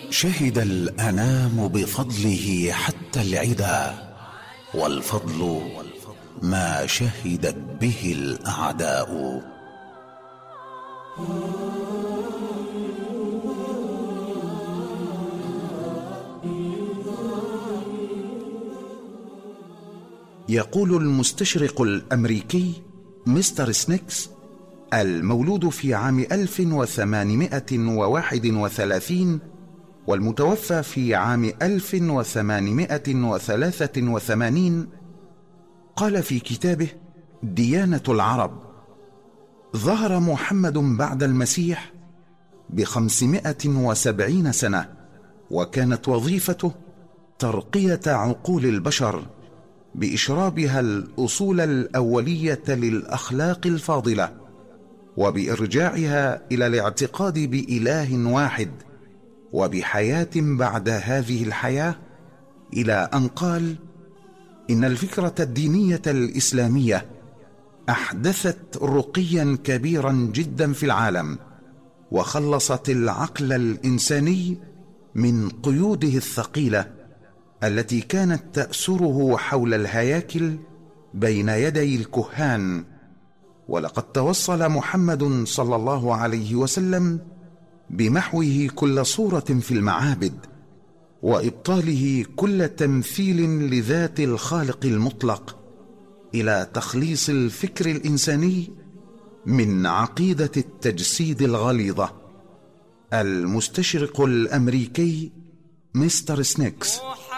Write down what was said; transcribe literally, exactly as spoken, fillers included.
شهد الأنام بفضله حتى العدا، والفضل ما شهدت به الأعداء. يقول المستشرق الأمريكي مستر سنيكس المولود في عام ألف وثمانمائة وواحد وثلاثين والمتوفى في عام ألف وثمانمائة وثلاثة وثمانين، قال في كتابه ديانة العرب: ظهر محمد بعد المسيح بخمسمائة وسبعين سنة، وكانت وظيفته ترقية عقول البشر بإشرابها الأصول الأولية للأخلاق الفاضلة، وبإرجاعها إلى الاعتقاد بإله واحد وبحياة بعد هذه الحياة، إلى أن قال إن الفكرة الدينية الإسلامية أحدثت رقيا كبيرا جدا في العالم، وخلصت العقل الإنساني من قيوده الثقيلة التي كانت تأسره حول الهياكل بين يدي الكهان. ولقد توصل محمد صلى الله عليه وسلم بمحوه كل صورة في المعابد، وإبطاله كل تمثيل لذات الخالق المطلق، إلى تخليص الفكر الإنساني من عقيدة التجسيد الغليظة. المستشرق الأمريكي مستر سنيكس.